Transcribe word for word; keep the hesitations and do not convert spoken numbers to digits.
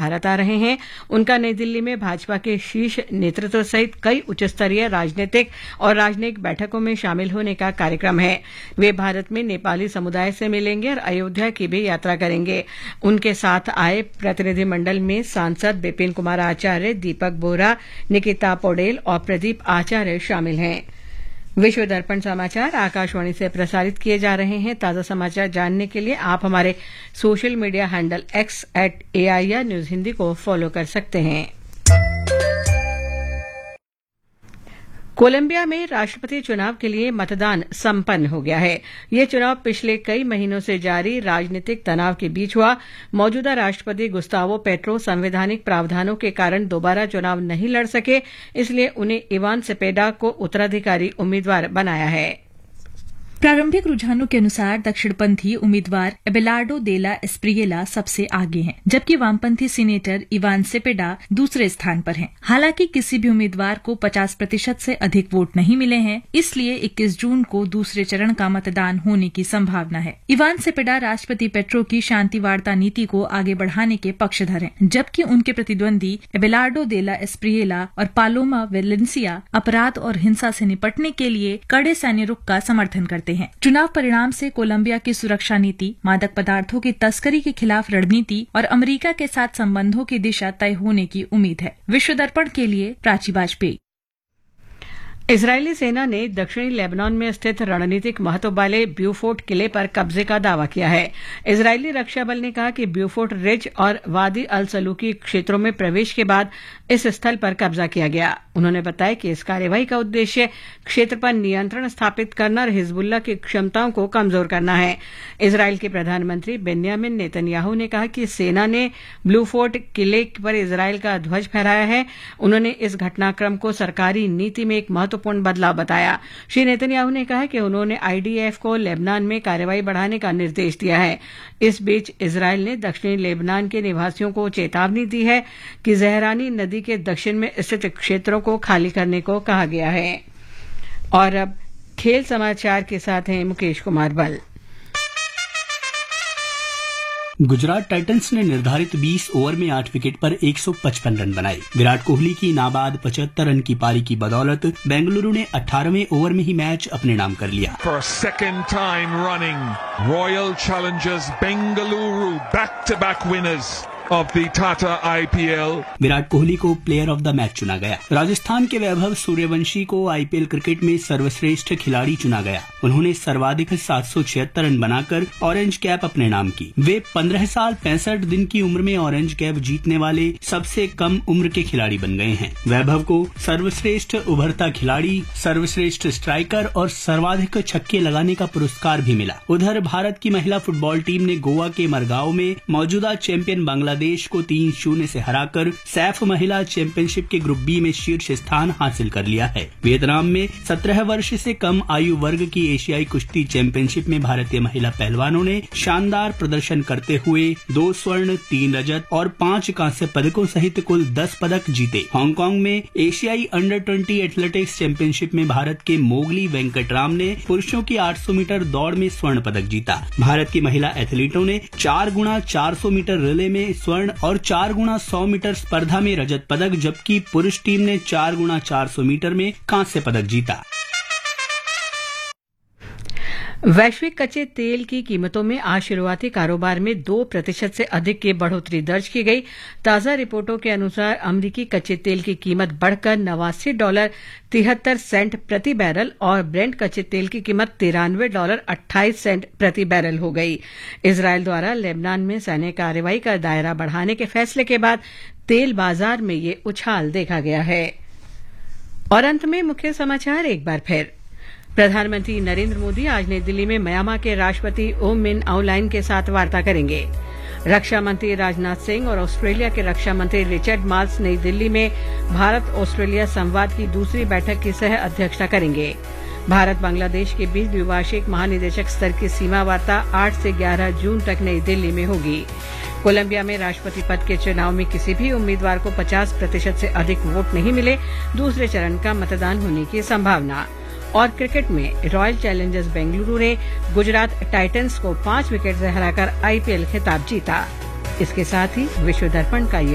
भारत आ रहे हैं। उनका नई दिल्ली में भाजपा के शीर्ष नेतृत्व सहित कई उच्चस्तरीय राजनीतिक और राजनयिक बैठकों में शामिल होने का कार्यक्रम है। वे भारत में नेपाली समुदाय से मिलेंगे और अयोध्या की भी यात्रा करेंगे। उनके साथ आए प्रतिनिधिमंडल में सांसद विपिन कुमार आचार्य, दीपक बोहरा, निकिता पौडेल और प्रदीप आचार्य शामिल हैं। विश्व दर्पण समाचार आकाशवाणी से प्रसारित किए जा रहे हैं। ताजा समाचार जानने के लिए आप हमारे social media handle x eight AIR news Hindi को फॉलो कर सकते हैं। कोलंबिया में राष्ट्रपति चुनाव के लिए मतदान संपन्न हो गया है। यह चुनाव पिछले कई महीनों से जारी राजनीतिक तनाव के बीच हुआ। मौजूदा राष्ट्रपति गुस्तावो पेट्रो संवैधानिक प्रावधानों के कारण दोबारा चुनाव नहीं लड़ सके, इसलिए उन्हें इवान सेपेडा को उत्तराधिकारी उम्मीदवार बनाया है। प्रारंभिक रुझानों के अनुसार दक्षिणपंथी उम्मीदवार एबेलार्डो देला एस्प्रिएला सबसे आगे हैं, जबकि वामपंथी सीनेटर इवान सेपेडा दूसरे स्थान पर हैं। हालांकि किसी भी उम्मीदवार को पचास प्रतिशत से अधिक वोट नहीं मिले हैं, इसलिए इक्कीस जून को दूसरे चरण का मतदान होने की संभावना है। इवान सेपेडा राष्ट्रपति पेट्रो की शांति वार्ता नीति को आगे बढ़ाने के पक्षधर हैं, जबकि उनके प्रतिद्वंदी एबेलार्डो देला एस्प्रिएला और पालोमा वेलेंसिया अपराध और हिंसा से निपटने के लिए कड़े सैन्य रुख का समर्थन करते हैं। चुनाव परिणाम से कोलंबिया की सुरक्षा नीति, मादक पदार्थों की तस्करी के खिलाफ रणनीति और अमेरिका के साथ संबंधों की दिशा तय होने की उम्मीद है। विश्व दर्पण के लिए प्राची वाजपेयी। इजरायली सेना ने दक्षिणी लेबनान में स्थित रणनीतिक महत्व वाले ब्यूफोर्ट किले पर कब्जे का दावा किया है। इजरायली रक्षा बल ने कहा कि ब्यूफोर्ट रिज और वादी अल सलूकी क्षेत्रों में प्रवेश के बाद इस स्थल पर कब्जा किया गया। उन्होंने बताया कि इस कार्यवाही का उद्देश्य क्षेत्र पर नियंत्रण स्थापित करना और हिजबुल्लाह की क्षमताओं को कमजोर करना है। इजरायल के प्रधानमंत्री बेन्यामिन नेतन्याहू ने कहा कि सेना ने ब्यूफोर्ट किले पर इजरायल का ध्वज फहराया है। उन्होंने इस घटनाक्रम को सरकारी नीति में एक महत्व पूर्ण बदलाव बताया। श्री नेतन्याहू ने कहा कि उन्होंने आईडीएफ को लेबनान में कार्रवाई बढ़ाने का निर्देश दिया है। इस बीच इजरायल ने दक्षिणी लेबनान के निवासियों को चेतावनी दी है कि जहरानी नदी के दक्षिण में स्थित क्षेत्रों को खाली करने को कहा गया है। और अब खेल समाचार के साथ हैं मुकेश कुमार बल। गुजरात टाइटंस ने निर्धारित बीस ओवर में आठ विकेट पर एक सौ पचपन रन बनाए। विराट कोहली की नाबाद पचहत्तर रन की पारी की बदौलत बेंगलुरु ने अठारहवें ओवर में ही मैच अपने नाम कर लिया। For a second time running, Royal Challengers Bengaluru back-to-back winners of the Tata I P L। Virat Kohli को प्लेयर ऑफ द मैच चुना गया। राजस्थान के वैभव सूर्यवंशी को आईपीएल क्रिकेट में सर्वश्रेष्ठ खिलाड़ी चुना गया। उन्होंने सर्वाधिक सात सौ छिहत्तर रन बनाकर ऑरेंज कैप अपने नाम की। वे पंद्रह साल पैंसठ दिन की उम्र में ऑरेंज कैप जीतने वाले सबसे कम उम्र के खिलाड़ी बन गए हैं। वैभव को सर्वश्रेष्ठ उभरता खिलाड़ी, सर्वश्रेष्ठ स्ट्राइकर और सर्वाधिक छक्के लगाने का पुरस्कार भी मिला। उधर भारत की महिला फुटबॉल टीम ने गोवा के मरगांव में मौजूदा चैंपियन बांग्लादेश देश को तीन शून्य से हराकर सैफ महिला चैंपियनशिप के ग्रुप बी में शीर्ष स्थान हासिल कर लिया है। वियतनाम में सत्रह वर्ष से कम आयु वर्ग की एशियाई कुश्ती चैंपियनशिप में भारतीय महिला पहलवानों ने शानदार प्रदर्शन करते हुए दो स्वर्ण, तीन रजत और पांच कांस्य पदकों सहित कुल दस पदक जीते। हांगकांग में एशियाई अंडर ट्वेंटी एथलेटिक्स चैंपियनशिप में भारत के मोगली वेंकटराम ने पुरुषों की आठ सौ मीटर दौड़ में स्वर्ण पदक जीता। भारत की महिला एथलीटों ने चार गुना चार सौ मीटर रिले में स्वर्ण और चार गुना सौ मीटर स्पर्धा में रजत पदक, जबकि पुरुष टीम ने चार गुना चार सौ मीटर में कांस्य पदक जीता। वैश्विक कच्चे तेल की कीमतों में आज शुरुआती कारोबार में दो प्रतिशत से अधिक की बढ़ोतरी दर्ज की गई। ताजा रिपोर्टों के अनुसार अमरीकी कच्चे तेल की कीमत बढ़कर नवासी डॉलर तिहत्तर सेंट प्रति बैरल और ब्रेंट कच्चे तेल की कीमत तिरानवे डॉलर अट्ठाईस सेंट प्रति बैरल हो गई। इजरायल द्वारा लेबनान में सैन्य कार्रवाई का दायरा बढ़ाने के फैसले के बाद तेल बाजार में ये उछाल देखा गया है। और अंत में मुख्य समाचार एक बार फिर। प्रधानमंत्री नरेंद्र मोदी आज नई दिल्ली में म्यांमार के राष्ट्रपति ऊ मिन औंगलाइन के साथ वार्ता करेंगे। रक्षा मंत्री राजनाथ सिंह और ऑस्ट्रेलिया के रक्षा मंत्री रिचर्ड मार्ल्स नई दिल्ली में भारत ऑस्ट्रेलिया संवाद की दूसरी बैठक की सह अध्यक्षता करेंगे। भारत बांग्लादेश के बीच द्विवार्षिक महानिदेशक स्तर की सीमा वार्ता आठ से ग्यारह जून तक नई दिल्ली में होगी। कोलंबिया में राष्ट्रपति पद के चुनाव में किसी भी उम्मीदवार को पचास प्रतिशत से अधिक वोट नहीं मिले, दूसरे चरण का मतदान होने की संभावना। और क्रिकेट में रॉयल चैलेंजर्स बेंगलुरु ने गुजरात टाइटंस को पांच विकेट से हराकर आईपीएल खिताब जीता। इसके साथ ही विश्व दर्पण का